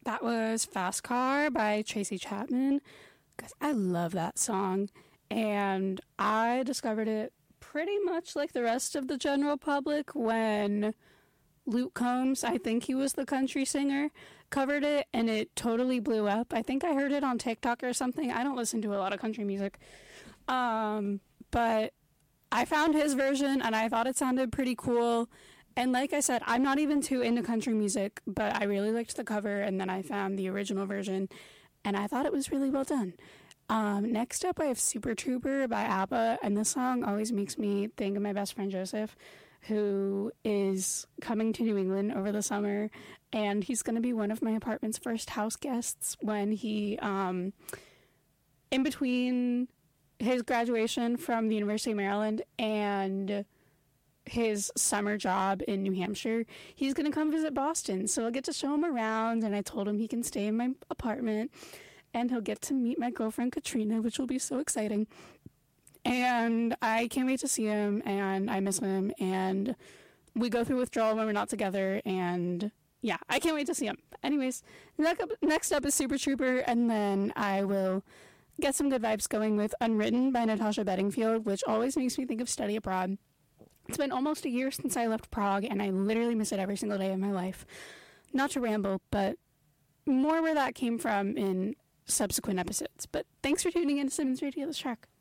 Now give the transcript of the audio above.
That was Fast Car by Tracy Chapman. Because I love that song. And I discovered it pretty much like the rest of the general public when Luke Combs, I think he was the country singer, covered it, and it totally blew up. I think I heard it on TikTok or something. I don't listen to a lot of country music. But I found his version, and I thought it sounded pretty cool. And like I said, I'm not even too into country music, but I really liked the cover, and then I found the original version, and I thought it was really well done. Next up, I have Super Trooper by ABBA, and this song always makes me think of my best friend Joseph, who is coming to New England over the summer, and he's going to be one of my apartment's first house guests when he, in between his graduation from the University of Maryland and his summer job in New Hampshire, he's going to come visit Boston, so I'll get to show him around, and I told him he can stay in my apartment, and he'll get to meet my girlfriend Katrina, which will be so exciting. And I can't wait to see him, and I miss him, and we go through withdrawal when we're not together, and yeah, I can't wait to see him. Anyways, next up is Super Trooper, and then I will get some good vibes going with Unwritten by Natasha Bedingfield, which always makes me think of study abroad. It's been almost a year since I left Prague, and I literally miss it every single day of my life. Not to ramble, but more where that came from in subsequent episodes. But thanks for tuning in to Simmons Radio, the Shark.